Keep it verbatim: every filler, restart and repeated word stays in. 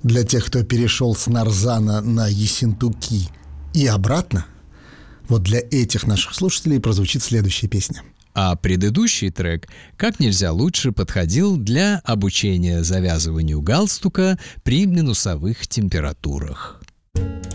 для тех, кто перешел с Нарзана на Ессентуки и обратно, вот для этих наших слушателей прозвучит следующая песня. А предыдущий трек как нельзя лучше подходил для обучения завязыванию галстука при минусовых температурах.